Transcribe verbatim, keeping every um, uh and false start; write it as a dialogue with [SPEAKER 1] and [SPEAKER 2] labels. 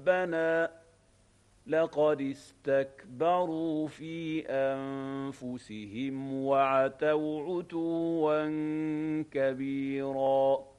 [SPEAKER 1] ربنا لقد استكبروا في أنفسهم وعتوا عتوا كبيرا.